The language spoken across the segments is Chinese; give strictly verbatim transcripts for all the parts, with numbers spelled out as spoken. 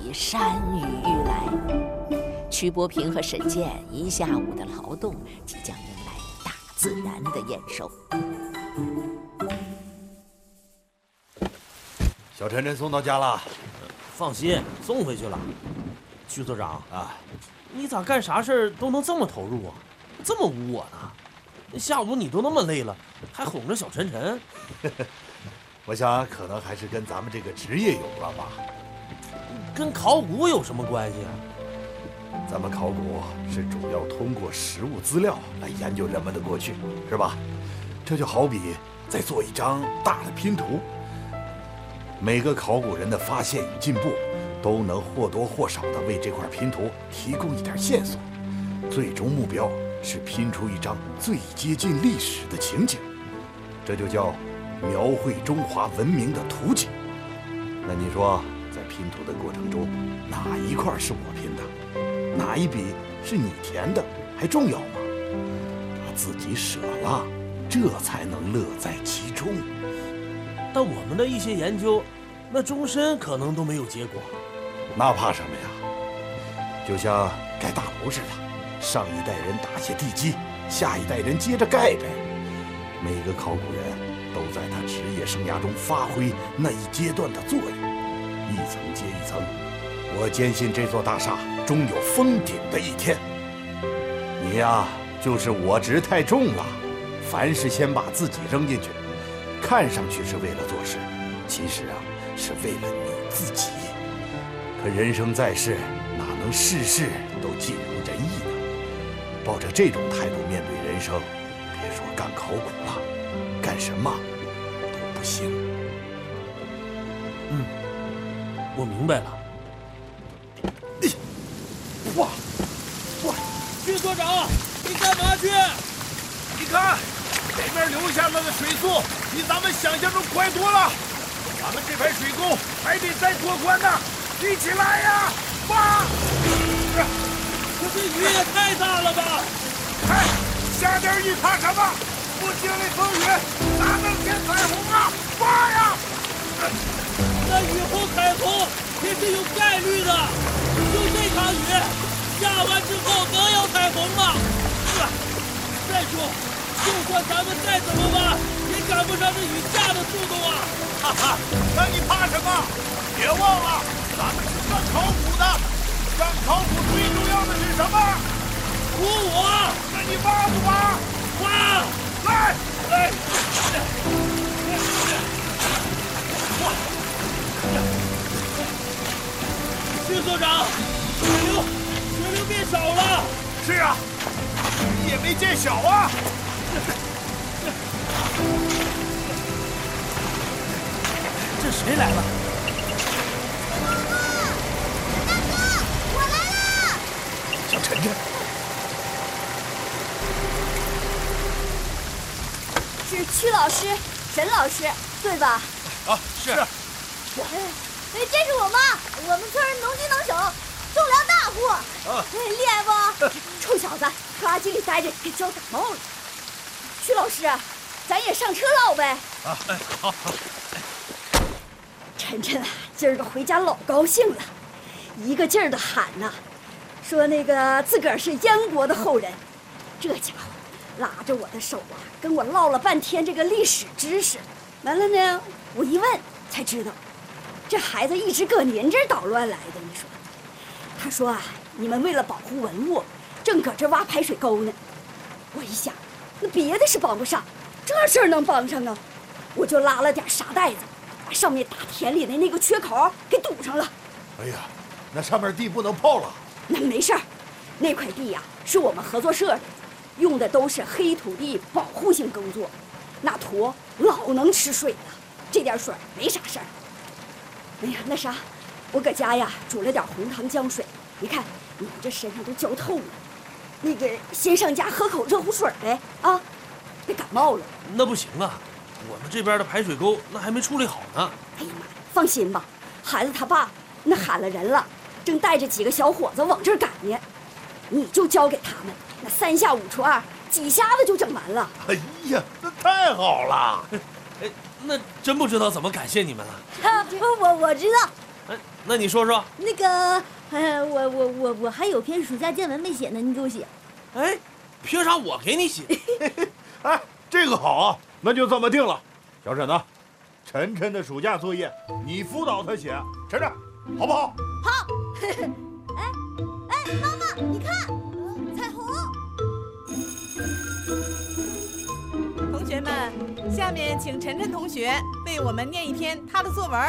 起山雨欲来。曲伯平和沈健一下午的劳动，即将迎来大自然的验收。 小陈陈送到家了， 放心，送回去了。曲所长啊， 你咋干啥事儿都能这么投入啊？这么污我呢？下午你都那么累了，还哄着小陈陈。 我想可能还是跟咱们这个职业有关吧。 跟考古有什么关系啊？ 咱们考古是主要通过实物资料来研究人们的过去，是吧？这就好比在做一张大的拼图。每个考古人的发现与进步，都能或多或少地为这块拼图提供一点线索。最终目标是拼出一张最接近历史的情景，这就叫描绘中华文明的图景。那你说，在拼图的过程中，哪一块是我拼的，哪一笔是你填的，还重要吗？把自己舍了，这才能乐在其中。 但我们的一些研究，那终身可能都没有结果。 那怕什么呀？就像盖大楼似的，上一代人打下地基，下一代人接着盖呗。每个考古人都在他职业生涯中发挥那一阶段的作用，一层接一层。我坚信这座大厦终有封顶的一天。你呀，就是我执太重了，凡事先把自己扔进去。看上去是为了做事，其实啊，是为了你自己。可人生在世，哪能事事都尽如人意呢？抱着这种态度面对人生，别说干考古了，干什么都不行。 嗯，我明白了。 哇哇， 曲所长，你干嘛去？ 你看。这边流下来的水速比咱们想象中快多了，咱们这排水沟还得再拓宽呢，一起来呀！哇！ 可这雨也太大了吧！ 哎，下点雨怕什么？不经历风雨，哪能见彩虹啊？哇呀！ 那雨后彩虹也是有概率的，就这场雨下完之后能有彩虹吗？再说。就算咱们再怎么挖，也赶不上这雨下的速度啊！ 哈哈，那你怕什么？别忘了，咱们是干考古的，干考古最重要的是什么？ 鼓舞。 那你挖不挖？ 挖！ 来， 来！徐所长，水流，水流变少了。 是啊，雨也没见小啊。 这谁来了？ 大哥，大哥，我来了！ 小陈陈， 是曲老师、沈老师，对吧？ 啊，是。 哎，这是我妈，我们村能屈能手，种粮大户。啊，厉害不？臭小子，垃圾里待着，给浇感冒了。曲老师，咱也上车唠呗。 啊，哎，好好。 晨晨啊，今儿个回家老高兴了，一个劲儿的喊呐，说那个自个儿是燕国的后人。这家伙拉着我的手啊，跟我唠了半天这个历史知识。完了呢，我一问才知道，这孩子一直搁您这儿捣乱来的。你说，他说啊，你们为了保护文物，正搁这挖排水沟呢。我一想，那别的是帮不上，这事儿能帮上啊，我就拉了点沙袋子，把上面大田里的那个缺口给堵上了。 哎呀，那上面地不能泡了。 那没事儿，那块地呀、啊、是我们合作社的，用的都是黑土地保护性耕作，那土老能吃水了，这点水没啥事儿。哎呀，那啥，我搁家呀煮了点红糖姜水，你看你们这身上都焦透了，那个先上家喝口热乎水呗啊，别感冒了。 那不行啊，我们这边的排水沟那还没处理好呢。 哎呀妈，放心吧，孩子他爸那喊了人了，正带着几个小伙子往这儿赶呢，你就交给他们，那三下五除二，几下子就整完了。 哎呀，那太好了！ 哎，那真不知道怎么感谢你们了。 啊、我我知道， 哎，那你说说。 那个，呃，我我我我还有篇暑假见闻没写呢，你给我写。 哎，凭啥我给你写？ 哎，这个好啊，那就这么定了。小沈呢？晨晨的暑假作业你辅导他写，晨晨，好不好？ 好。哎哎，妈妈，你看，彩虹。 同学们，下面请晨晨同学为我们念一篇他的作文。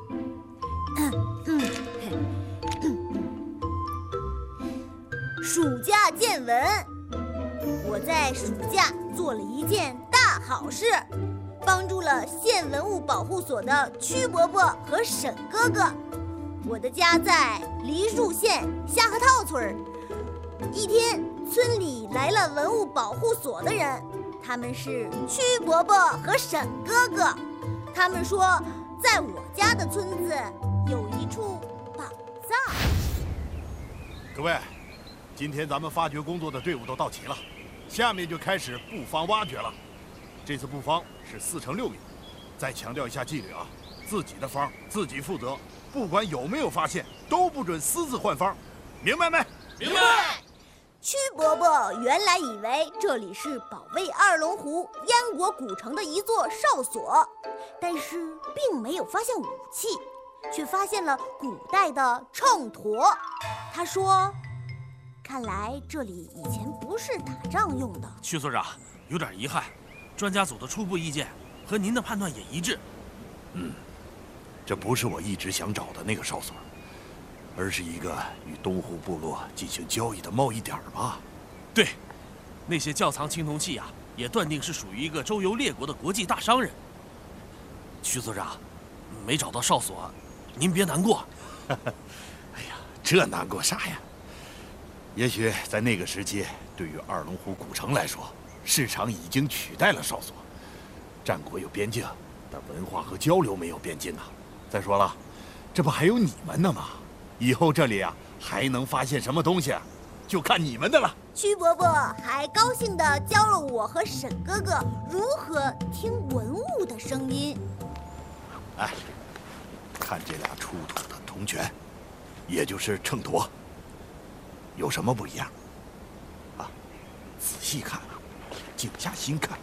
暑假见闻。我在暑假做了一件大好事，帮助了县文物保护所的曲伯伯和沈哥哥。我的家在梨树县下河套村。一天，村里来了文物保护所的人，他们是曲伯伯和沈哥哥。他们说，在我家的村子有一处宝藏。 各位，今天咱们发掘工作的队伍都到齐了，下面就开始布方挖掘了。这次布方是四乘六米。再强调一下纪律啊，自己的方自己负责，不管有没有发现，都不准私自换方，明白没？ 明白。 曲伯伯原来以为这里是保卫二龙湖燕国古城的一座哨所，但是并没有发现武器，却发现了古代的秤砣。他说，看来这里以前不是打仗用的。 曲所长，有点遗憾，专家组的初步意见和您的判断也一致。 嗯，这不是我一直想找的那个哨所，而是一个与东湖部落进行交易的贸易点吧？ 对，那些窖藏青铜器啊，也断定是属于一个周游列国的国际大商人。曲所长，没找到哨所，您别难过。 哎呀，这难过啥呀？也许在那个时期，对于二龙湖古城来说，市场已经取代了哨所。战国有边境，但文化和交流没有边境啊。再说了，这不还有你们呢吗？以后这里啊还能发现什么东西，就看你们的了。 曲伯伯还高兴地教了我和沈哥哥如何听文物的声音。 哎，看这俩出土的铜泉，也就是秤砣，有什么不一样？啊，仔细看，静下心看。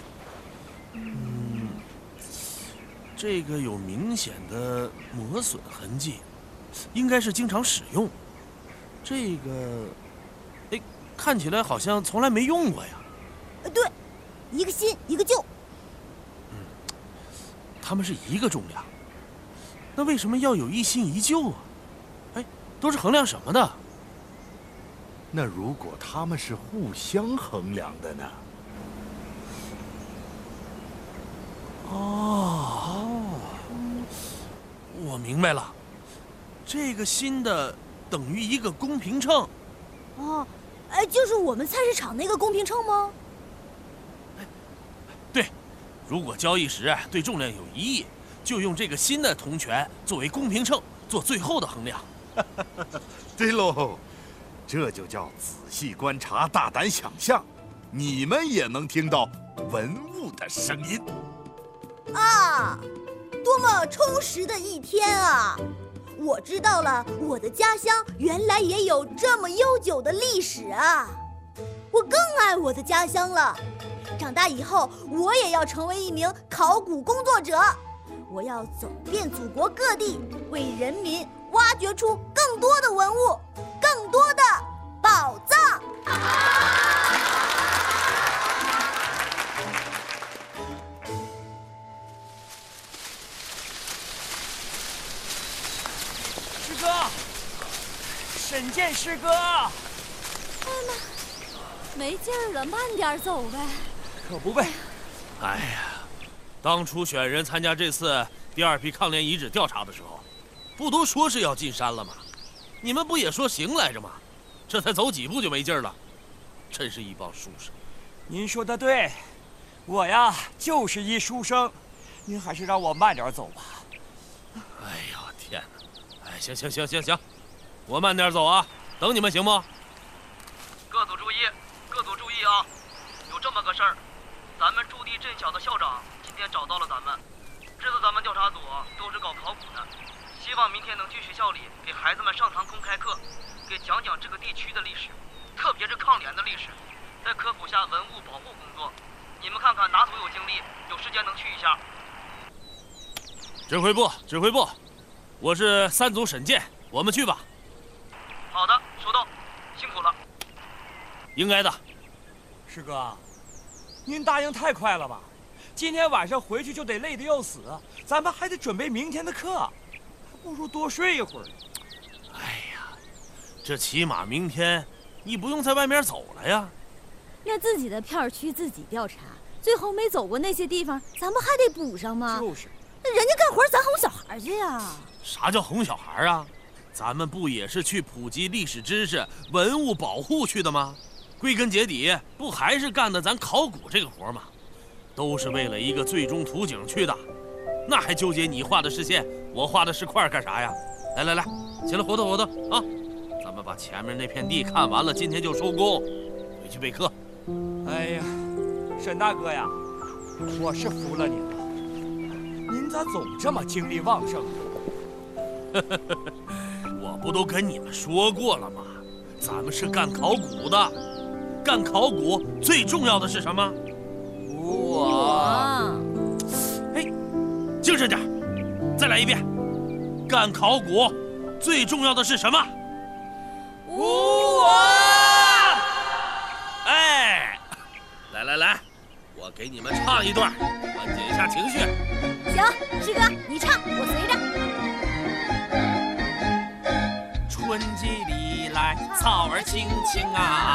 嗯，这个有明显的磨损痕迹，应该是经常使用。这个，哎，看起来好像从来没用过呀。 呃，对，一个新，一个旧。 嗯，它们是一个重量，那为什么要有一新一旧啊？哎，都是衡量什么的？ 那如果他们是互相衡量的呢？ 哦，我明白了，这个新的等于一个公平秤。 哦，哎，就是我们菜市场那个公平秤吗？ 哎，对，如果交易时对重量有疑义，就用这个新的铜泉作为公平秤做最后的衡量。 对喽，这就叫仔细观察，大胆想象，你们也能听到文物的声音。 啊，多么充实的一天啊！我知道了，我的家乡原来也有这么悠久的历史啊！我更爱我的家乡了。长大以后，我也要成为一名考古工作者。我要走遍祖国各地，为人民挖掘出更多的文物，更多的宝藏。 师哥，沈健师哥， 哎妈，没劲儿了，慢点走呗。 可不呗。 哎呀，当初选人参加这次第二批抗联遗址调查的时候，不都说是要进山了吗？你们不也说行来着吗？这才走几步就没劲儿了，真是一帮书生。 您说的对，我呀就是一书生，您还是让我慢点走吧。 哎呦天哪！哎，行行行行行，我慢点走啊，等你们行不？ 各组注意，各组注意啊！有这么个事儿，咱们驻地镇小的校长今天找到了咱们。这次咱们调查组都是搞考古的， 希望明天能去学校里给孩子们上堂公开课，给讲讲这个地区的历史，特别是抗联的历史，再科普下文物保护工作。你们看看哪组有精力，有时间能去一下。 指挥部，指挥部，我是三组沈健，我们去吧。 好的，收到，辛苦了。 应该的。 师哥，您答应太快了吧？今天晚上回去就得累得要死，咱们还得准备明天的课，还不如多睡一会儿。 哎呀，这起码明天你不用在外面走了呀。 那自己的片区自己调查，最后没走过那些地方，咱们还得补上吗？ 就是。 那人家干活，咱哄小孩去呀。 啥叫哄小孩啊？咱们不也是去普及历史知识、文物保护去的吗？归根结底，不还是干的咱考古这个活吗？都是为了一个最终图景去的，那还纠结你画的是线，我画的是块干啥呀？来来来，起来活动活动啊！咱们把前面那片地看完了，今天就收工，回去备课。 哎呀，沈大哥呀，我是服了您了，您咋总这么精力旺盛？ 我不都跟你们说过了吗？咱们是干考古的，干考古最重要的是什么？ 我， 哎，精神点，再来一遍。干考古最重要的是什么？ 无我。 哎，来来来，我给你们唱一段，缓解一下情绪。 行，师哥你唱，我随着。 春季里来，草儿青青啊。